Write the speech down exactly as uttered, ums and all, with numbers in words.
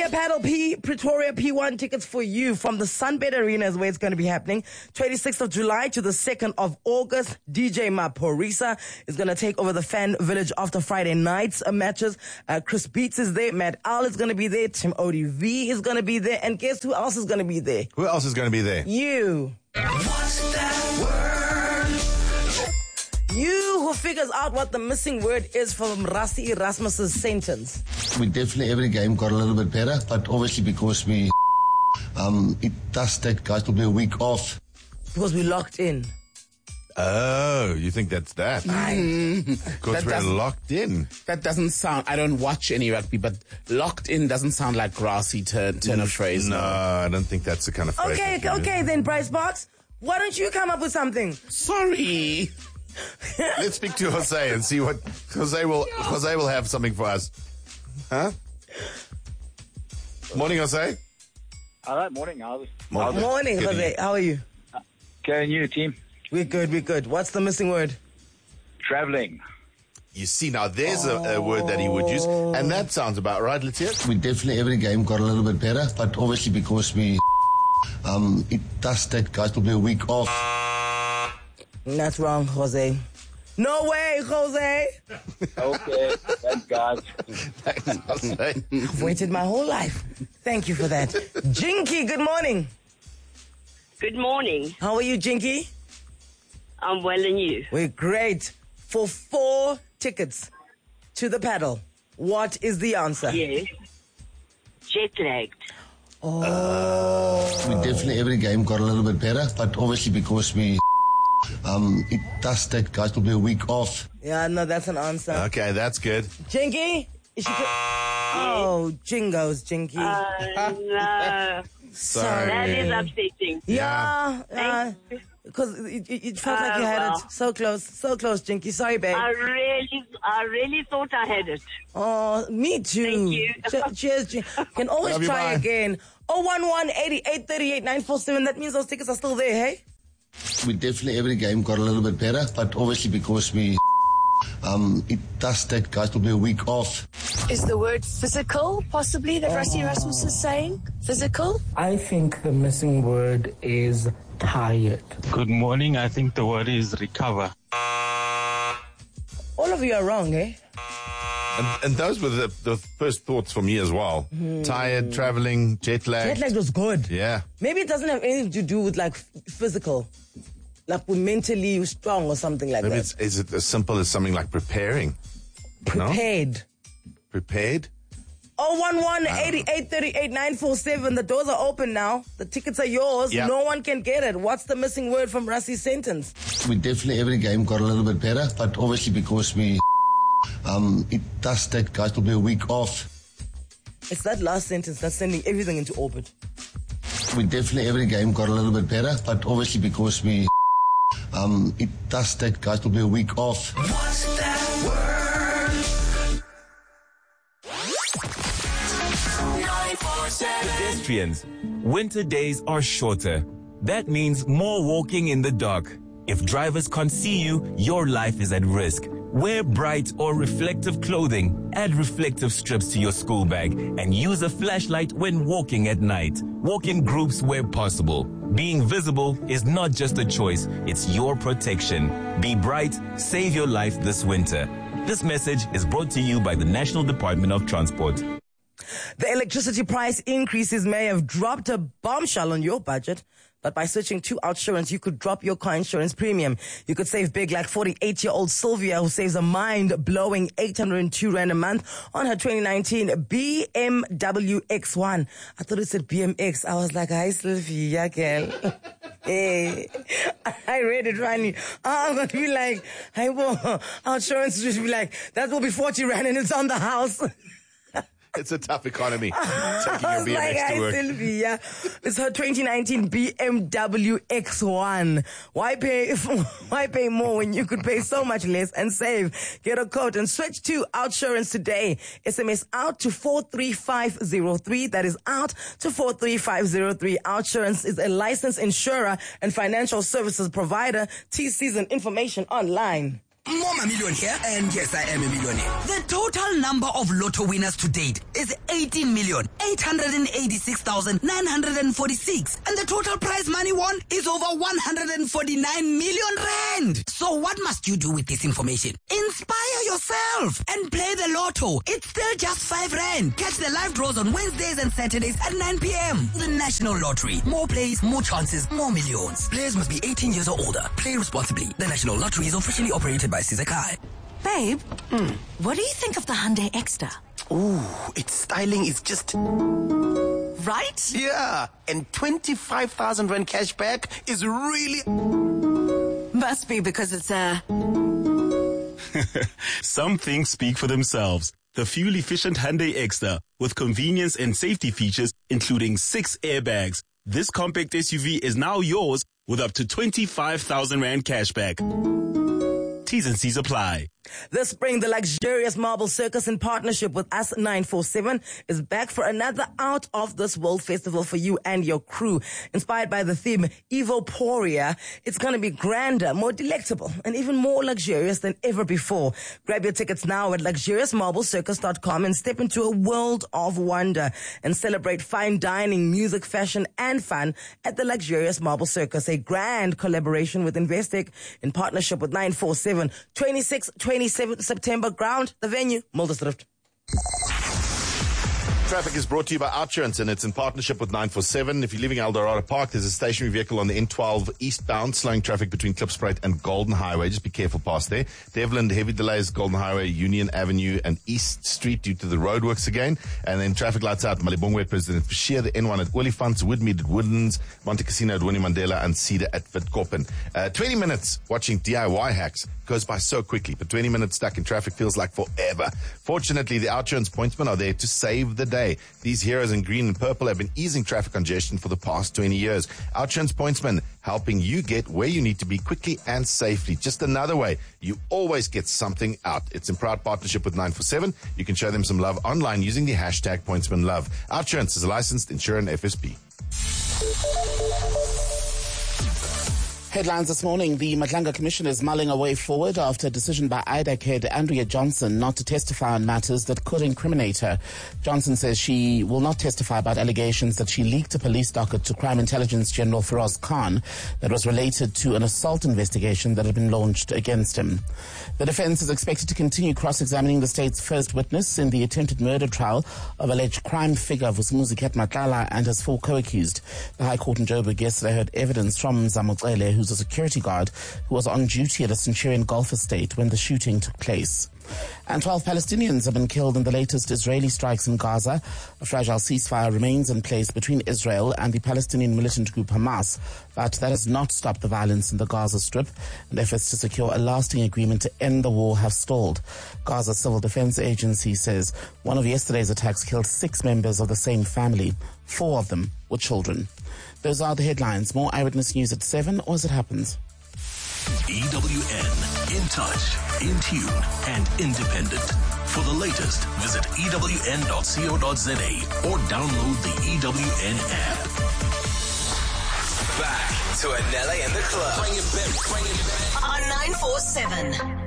Paddle P, Pretoria P one tickets for you from the Sunbed Arena is where it's going to be happening. twenty-sixth of July to the second of August. D J Maphorisa is going to take over the Fan Village after Friday night's uh, matches. Uh, Chris Beats is there. Matt Al is going to be there. Tim O D V is going to be there. And guess who else is going to be there? Who else is going to be there? You. What's that word? You who figures out what the missing word is from Rassie Erasmus's sentence. We definitely every game got a little bit better, but obviously because we, um, it does take guys probably a week off. Because we locked in. Oh, you think that's that? Because we're locked in. That doesn't sound, I don't watch any rugby, but locked in doesn't sound like grassy turn, turn of phrase. No, I don't think that's the kind of phrase. Okay, okay then, Bryce Box. Why don't you come up with something? Sorry. Let's speak to Jose and see what Jose will Jose will have something for us. Huh? Morning, Jose. All right, morning. How's Morning, Morning, Good Jose. evening. How are you? Okay, and you, team? We're good, we're good. What's the missing word? Traveling. You see, now there's a, a word that he would use, and that sounds about right. Let's hear it. We definitely every game got a little bit better, but obviously because we, um, it does take guys probably a week off. That's wrong, Jose. No way, Jose. Okay, thank God. Thanks, Jose. I've waited my whole life. Thank you for that. Jinky, good morning. Good morning. How are you, Jinky? I'm well, and you? We're great. For four tickets to the paddle, what is the answer? Yes. Jet lagged. Oh. We definitely every game got a little bit better, but obviously because we, um, it does take guys probably a week off. Yeah, no, that's an answer. Okay, that's good. Jinky? Is she co- oh, Jingos, Jinky. Uh, no. Sorry. That is upsetting. Yeah, Thank you. because it, it, it felt like Oh, you had well. it so close, so close, Jinky. Sorry, babe. I really, I really thought I had it. Oh, me too. Thank you. Che- cheers, Jinky. Can always Love you, try bye. again. oh one one, eighty-eight, thirty-eight, nine four seven. That means those tickets are still there, hey? We definitely every game got a little bit better, but obviously because we, um, it does take guys probably a week off. Is the word physical possibly that Rassie Erasmus is saying? Physical? I think the missing word is tired. Good morning. I think the word is recover. All of you are wrong, eh? And, and those were the, the first thoughts for me as well. Tired, traveling, jet lag. Jet lag was good. Yeah. Maybe it doesn't have anything to do with like f- physical. Like we're mentally strong or something like Maybe that. it's, is it as simple as something like preparing? No? Prepared. Prepared? oh one one, eighty-eight, thirty-eight, nine four seven. The doors are open now. The tickets are yours. Yep. No one can get it. What's the missing word from Rassie's sentence? We definitely every game got a little bit better, but obviously because we, um, it does take guys probably a week off. It's that last sentence that's sending everything into orbit. We definitely every game got a little bit better, but obviously because we, um, it does take guys probably a week off. What's that word? nine four seven. Pedestrians, winter days are shorter. That means more walking in the dark. If drivers can't see you, your life is at risk. Wear bright or reflective clothing, add reflective strips to your school bag, and use a flashlight when walking at night. Walk in groups where possible. Being visible is not just a choice, it's your protection. Be bright, save your life this winter. This message is brought to you by the National Department of Transport. The electricity price increases may have dropped a bombshell on your budget, but by switching to Outsurance, you could drop your car insurance premium. You could save big like forty-eight-year-old Sylvia, who saves a mind-blowing eight hundred two rand a month on her twenty nineteen B M W X one. I thought it said B M X. I was like, hi, Sylvia, girl. Hey, I read it right. I'm going to be like, hey, well, Outsurance just be like, that will be forty rand and it's on the house. It's a tough economy. Taking I your was B M like, X hi, to work. Sylvia. It's her twenty nineteen B M W X one. Why pay, why pay more when you could pay so much less and save? Get a quote and switch to Outsurance today. S M S out to four three five zero three. That is out to four three five zero three. Outsurance is a licensed insurer and financial services provider. T Cs and information online. Mom, a million here, and yes, I am a millionaire. The total number of lotto winners to date is eighteen million, eight hundred eighty-six thousand, nine hundred forty-six. And the total prize money won is over one hundred forty-nine million rand. So what must you do with this information? Inspire yourself and play the lotto. It's still just five rand. Catch the live draws on Wednesdays and Saturdays at nine p.m. The National Lottery. More plays, more chances, more millions. Players must be eighteen years or older. Play responsibly. The National Lottery is officially operated by Sizakai. Babe, mm. what do you think of the Hyundai Extra? Ooh, its styling is just... Right? Yeah, and twenty-five thousand rand cash back is really... Must be because it's a... Some things speak for themselves. The fuel-efficient Hyundai Extra with convenience and safety features including six airbags. This compact S U V is now yours with up to twenty-five thousand rand cashback. T's and C's apply. This spring, the luxurious Marble Circus in partnership with Us nine four seven is back for another Out of This World festival for you and your crew. Inspired by the theme Evoporia, it's going to be grander, more delectable, and even more luxurious than ever before. Grab your tickets now at luxurious marble circus dot com and step into a world of wonder and celebrate fine dining, music, fashion, and fun at the Luxurious Marble Circus, a grand collaboration with Investec in partnership with nine four seven. twenty-six, twenty-seven September, ground, the venue, Muldersdrift. Traffic is brought to you by Outsurance, and it's in partnership with nine four seven. If you're leaving Eldorado Park, there's a stationary vehicle on the N twelve eastbound, slowing traffic between Klipspruit and Golden Highway. Just be careful past there. Devlin, heavy delays, Golden Highway, Union Avenue, and East Street due to the roadworks again. And then traffic lights out, Malibongwe at President Fischer, the N one at Olifants, Woodmead at Woodlands, Monte Cassino at Winnie Mandela, and Cedar at Witkoppen. Uh, twenty minutes watching D I Y hacks goes by so quickly, but twenty minutes stuck in traffic feels like forever. Fortunately, the Outsurance pointsmen are there to save the day. These heroes in green and purple have been easing traffic congestion for the past twenty years. Outsurance pointsmen helping you get where you need to be quickly and safely. Just another way you always get something out. It's in proud partnership with nine four seven. You can show them some love online using the hashtag pointsmanlove. Outsurance is a licensed insurer and F S P. Headlines this morning. The Matlanga Commission is mulling a way forward after a decision by I D A C head Andrea Johnson not to testify on matters that could incriminate her. Johnson says she will not testify about allegations that she leaked a police docket to Crime Intelligence General Feroz Khan that was related to an assault investigation that had been launched against him. The defense is expected to continue cross-examining the state's first witness in the attempted murder trial of alleged crime figure Vusumuzi Matlala and his four co-accused. The High Court in Joburg yesterday heard evidence from Zamucele, who's a security guard who was on duty at a Centurion Golf estate when the shooting took place. And twelve Palestinians have been killed in the latest Israeli strikes in Gaza. A fragile ceasefire remains in place between Israel and the Palestinian militant group Hamas, but that has not stopped the violence in the Gaza Strip, and efforts to secure a lasting agreement to end the war have stalled. Gaza Civil Defense Agency says one of yesterday's attacks killed six members of the same family. Four of them were children. Those are the headlines. More Eyewitness News at seven, or as it happens. E W N, in touch, in tune, and independent. For the latest, visit E W N dot co dot za or download the E W N app. Back to Anele and the Club. Bring it back, bring it back. On nine four seven.